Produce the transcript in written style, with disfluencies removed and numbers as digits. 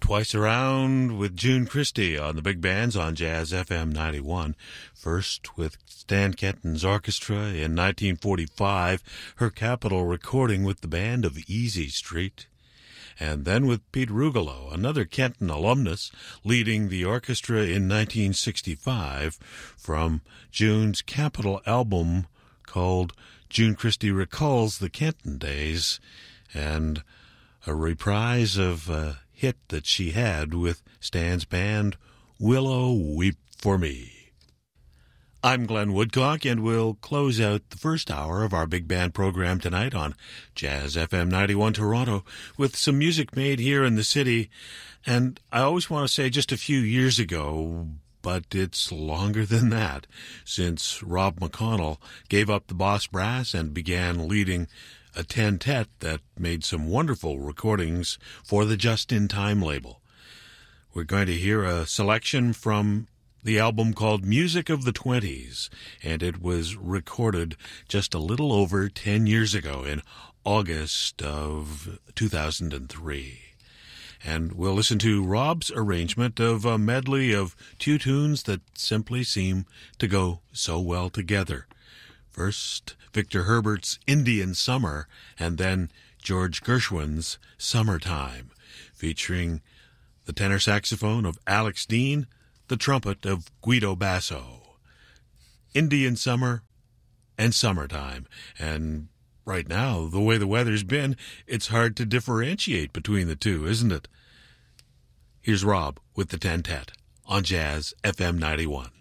Twice Around with June Christie on the big bands on Jazz FM 91. First with Stan Kenton's orchestra in 1945, her Capitol recording with the band of Easy Street. And then with Pete Rugolo, another Kenton alumnus, leading the orchestra in 1965 from June's Capitol album called June Christie Recalls the Kenton Days, and a reprise of a hit that she had with Stan's band, Willow Weep for Me. I'm Glenn Woodcock, and we'll close out the first hour of our big band program tonight on Jazz FM 91 Toronto with some music made here in the city. And I always want to say just a few years ago, but it's longer than that, since Rob McConnell gave up the Boss Brass and began leading a ten-tet that made some wonderful recordings for the Just in Time label. We're going to hear a selection from the album called Music of the 20s, and it was recorded just a little over 10 years ago in August of 2003. And we'll listen to Rob's arrangement of a medley of two tunes that simply seem to go so well together. First, Victor Herbert's Indian Summer, and then George Gershwin's Summertime, featuring the tenor saxophone of Alex Dean, the trumpet of Guido Basso. Indian Summer and Summertime. And right now, the way the weather's been, it's hard to differentiate between the two, isn't it? Here's Rob with the ten-tet on Jazz FM 91.